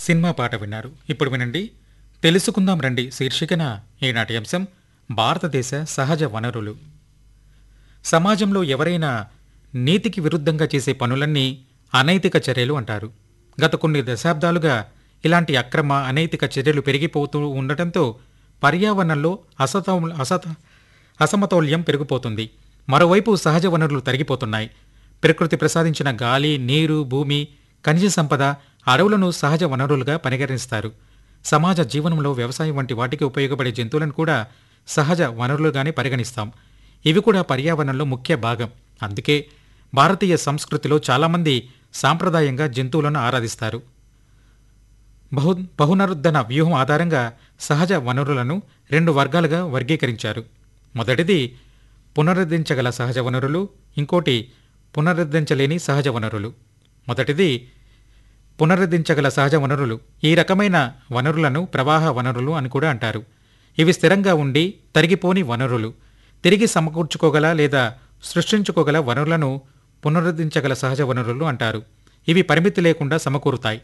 Cinema పాట విన్నారు. ఇప్పుడు వినండి. తెలుసుకుందాం రండి శీర్షికన ఈనాటి అంశం భారతదేశ సహజ వనరులు. సమాజంలో ఎవరైనా నీతికి విరుద్ధంగా చేసే పనులన్నీ అనైతిక చర్యలు అంటారు. గత కొన్ని దశాబ్దాలుగా ఇలాంటి అక్రమ అనైతిక చర్యలు పెరిగిపోతూ ఉండటంతో పర్యావరణంలో అసమతౌల్యం పెరిగిపోతుంది. మరోవైపు సహజ వనరులు తరిగిపోతున్నాయి. ప్రకృతి ప్రసాదించిన గాలి, నీరు, భూమి, ఖనిజ సంపద, అడవులను సహజ వనరులుగా పరిగణిస్తారు. సమాజ జీవనంలో వ్యవసాయం వంటి వాటికి ఉపయోగపడే జంతువులను కూడా సహజ వనరులుగానే పరిగణిస్తాం. ఇవి కూడా పర్యావరణంలో ముఖ్య భాగం. అందుకే భారతీయ సంస్కృతిలో చాలామంది సాంప్రదాయంగా జంతువులను ఆరాధిస్తారు. బహునరుద్ధరణ వ్యూహం ఆధారంగా సహజ వనరులను 2 వర్గాలుగా వర్గీకరించారు. మొదటిది పునరుద్ధరించగల సహజ వనరులు, ఇంకోటి పునరుద్ధరించలేని సహజ వనరులు. మొదటిది పునరుద్ధరించగల సహజ వనరులు. ఈ రకమైన వనరులను ప్రవాహ వనరులు అని కూడా అంటారు. ఇవి స్థిరంగా ఉండి తరిగిపోని వనరులు. తిరిగి సమకూర్చుకోగల లేదా సృష్టించుకోగల వనరులను పునరుద్ధరించగల సహజ వనరులు అంటారు. ఇవి పరిమితి లేకుండా సమకూరుతాయి.